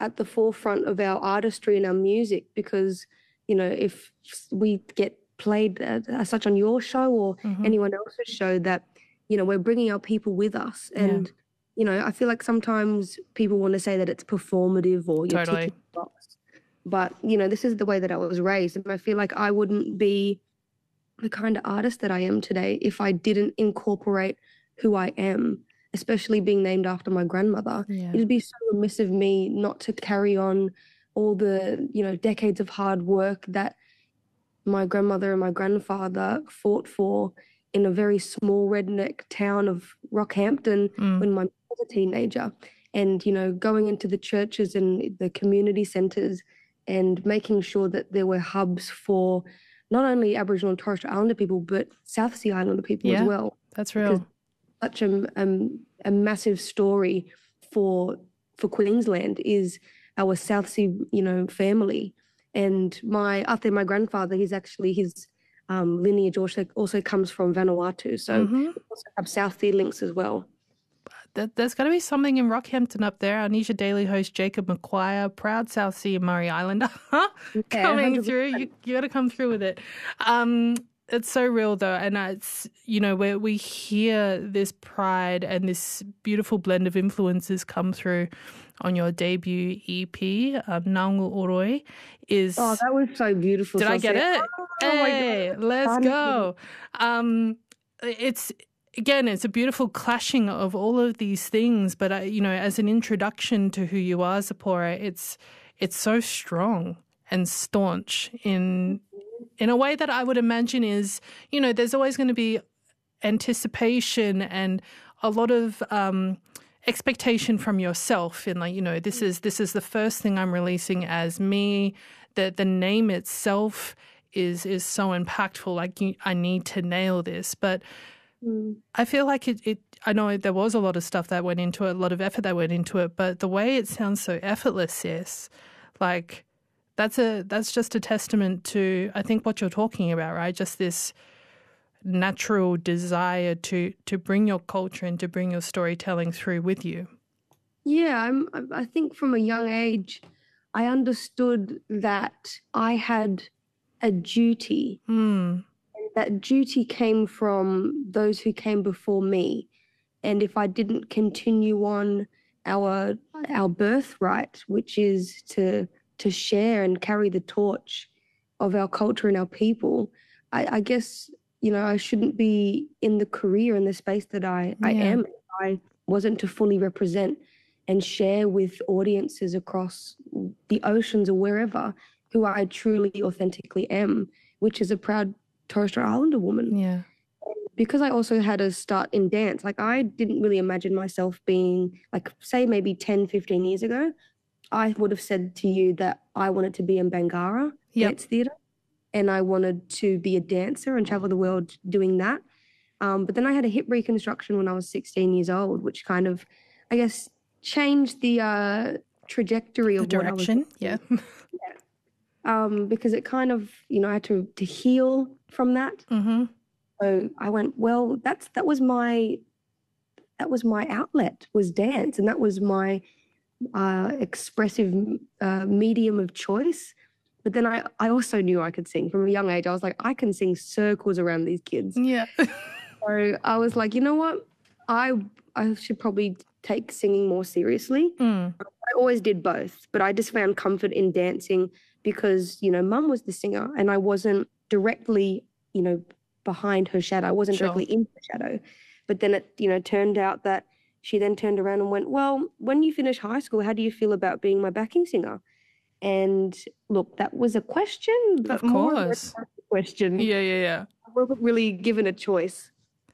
at the forefront of our artistry and our music because, if we get played as such on your show or anyone else's show that, we're bringing our people with us. And, I feel like sometimes people want to say that it's performative or you're ticking the box. But, this is the way that I was raised. And I feel like I wouldn't be the kind of artist that I am today if I didn't incorporate who I am, especially being named after my grandmother. It'd be so remiss of me not to carry on all the, decades of hard work that my grandmother and my grandfather fought for in a very small redneck town of Rockhampton when my mom was a teenager. And, going into the churches and the community centres and making sure that there were hubs for not only Aboriginal and Torres Strait Islander people, but South Sea Islander people as well. That's real. Such a massive story for Queensland is our South Sea, family. And after my grandfather, his lineage also comes from Vanuatu. So we also have South Sea links as well. There's got to be something in Rockhampton up there. Our Nisha Daily host, Jacob McQuire, proud South Sea and Murray Islander, coming 100%. Through. You got to come through with it. It's so real though. And it's, where we hear this pride and this beautiful blend of influences come through on your debut EP, Naungu Oroi, is... Oh, that was so beautiful. Did I get it? Hey, let's go. It's a beautiful clashing of all of these things, but as an introduction to who you are, Zipporah, it's so strong and staunch in a way that I would imagine is, there's always going to be anticipation and a lot of expectation from yourself in this is the first thing I'm releasing as me. The name itself is so impactful. I need to nail this, but I feel like I know there was a lot of stuff that went into it, a lot of effort that went into it, but the way it sounds so effortless, sis, that's just a testament to, I think, what you're talking about, right? Just this natural desire to bring your culture and to bring your storytelling through with you. Yeah, I think from a young age, I understood that I had a duty. That duty came from those who came before me. And if I didn't continue on our birthright, which is to share and carry the torch of our culture and our people, I guess, I shouldn't be in the career and the space that I am if I wasn't to fully represent and share with audiences across the oceans or wherever who I truly, authentically am, which is a proud Torres Strait Islander woman. Yeah. Because I also had a start in dance, I didn't really imagine myself being, say maybe 10, 15 years ago, I would have said to you that I wanted to be in Bangarra Dance Theatre and I wanted to be a dancer and travel the world doing that. But then I had a hip reconstruction when I was 16 years old, which kind of, I guess, changed the trajectory of what I was doing. Because it kind of, I had to heal from that. So I went, well, that was my outlet, was dance, and that was my expressive medium of choice. But then I also knew I could sing from a young age. I was like, I can sing circles around these kids. Yeah. So I was like, you know what? I should probably take singing more seriously. I always did both, but I just found comfort in dancing because, Mum was the singer and I wasn't directly, behind her shadow. I wasn't directly in her shadow. But then it, turned out that she then turned around and went, well, when you finish high school, how do you feel about being my backing singer? And look, that was a question, but of course. More a question. Yeah. I wasn't really given a choice.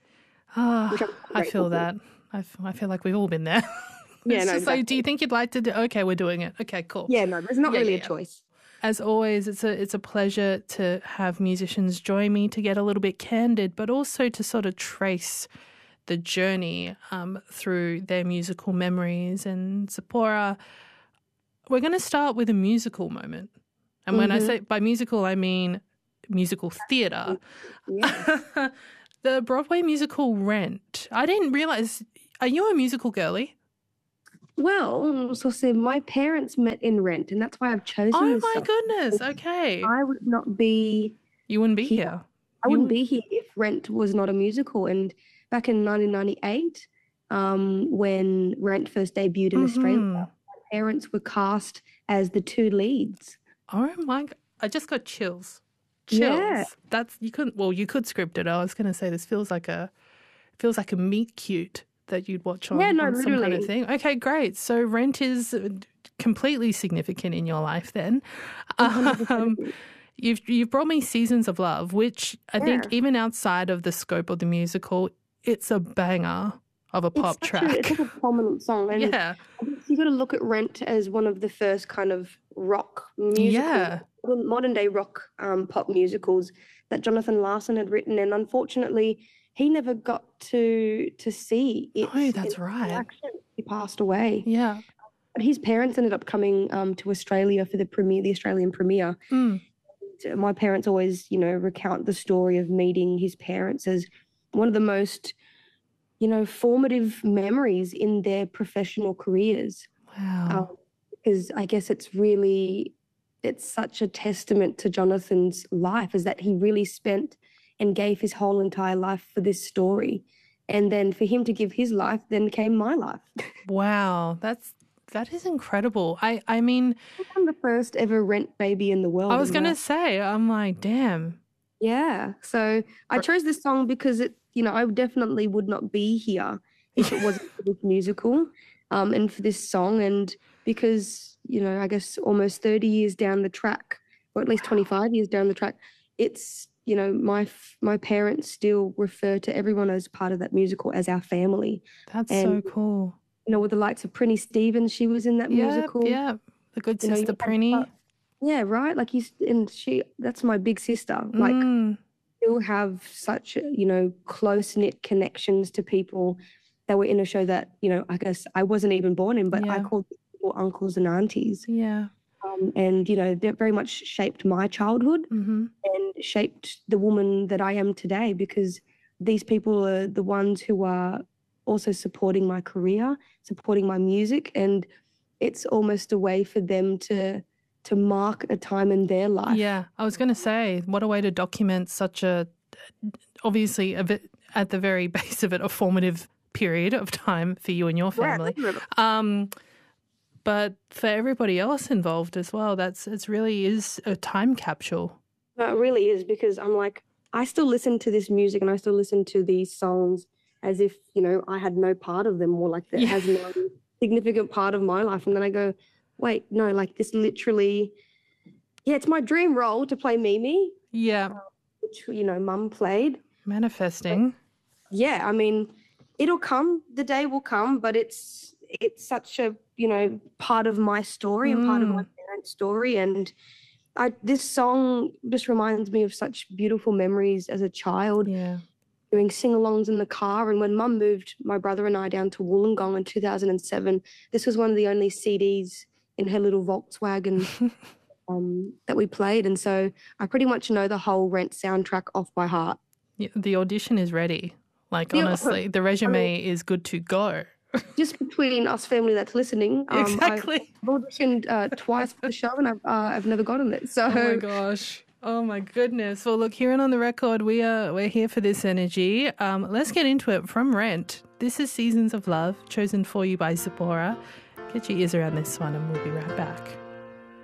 I feel that. I feel like we've all been there. Yeah, no, exactly. So do you think you'd like to do? Okay, we're doing it. Okay, cool. Yeah, no, there's not really a choice. As always, it's a pleasure to have musicians join me to get a little bit candid, but also to sort of trace the journey through their musical memories. And Zipporah, we're going to start with a musical moment. And when I say by musical, I mean musical theatre. Yeah. The Broadway musical Rent. I didn't realise, are you a musical girly? Well, so my parents met in Rent, and that's why I've chosen Oh this my song. goodness. Okay. I would not be You wouldn't be here. here. I wouldn't be here if Rent was not a musical. And back in 1998, when Rent first debuted in Australia, my parents were cast as the two leads. Oh my God. I just got chills. Yeah. That's you could script it. I was going to say this feels like a meet cute that you'd watch on, on some kind of thing. Okay, great. So Rent is completely significant in your life then. You've brought me Seasons of Love, which I think even outside of the scope of the musical, it's a banger of a pop track. It's like a prominent song. And yeah. You got to look at Rent as one of the first kind of rock musicals, modern day rock pop musicals that Jonathan Larson had written. And unfortunately, he never got to see it. Oh, that's right. Action. He passed away. Yeah. But his parents ended up coming to Australia for the Australian premiere. My parents always, recount the story of meeting his parents as one of the most, formative memories in their professional careers. Wow. Because I guess it's such a testament to Jonathan's life, is that he really spent and gave his whole entire life for this story. And then for him to give his life, then came my life. Wow. That is incredible. I mean, I'm the first ever Rent baby in the world. I was going to say, I'm like, damn. Yeah. So I chose this song because I definitely would not be here if it wasn't for this musical, and for this song. And because, I guess almost 30 years down the track, or at least 25 years down the track, it's, my parents still refer to everyone as part of that musical as our family. That's so cool. With the likes of Prinny Stevens, she was in that musical. Yeah, the good sister Prinny. Yeah, right. Like that's my big sister. Like, still have such, close-knit connections to people that were in a show that, I guess I wasn't even born in, but I called people uncles and aunties. Yeah. And, they very much shaped my childhood and shaped the woman that I am today, because these people are the ones who are also supporting my career, supporting my music, and it's almost a way for them to mark a time in their life. Yeah, I was going to say, what a way to document such obviously at the very base of it, a formative period of time for you and your family. But for everybody else involved as well, it really is a time capsule. No, it really is, because I'm like, I still listen to this music and I still listen to these songs as if, I had no part of them, or like that has no significant part of my life. And then I go, wait, no, like this literally, it's my dream role to play Mimi. Yeah. Which, Mum played. Manifesting. But, I mean, it'll come, the day will come, but it's such a, part of my story and part of my parents' story. And this song just reminds me of such beautiful memories as a child. Yeah. Doing sing-alongs in the car. And when Mum moved my brother and I down to Wollongong in 2007, this was one of the only CDs in her little Volkswagen that we played. And so I pretty much know the whole Rent soundtrack off by heart. Yeah, the audition is ready. Like, honestly, the resume is good to go. Just between us family that's listening, exactly. I've auditioned twice for the show and I've never gotten it. So. Oh my gosh. Oh my goodness. Well, look, here and on the record, we're here for this energy. Let's get into it from Rent. This is Seasons of Love, chosen for you by Zipporah. Get your ears around this one and we'll be right back.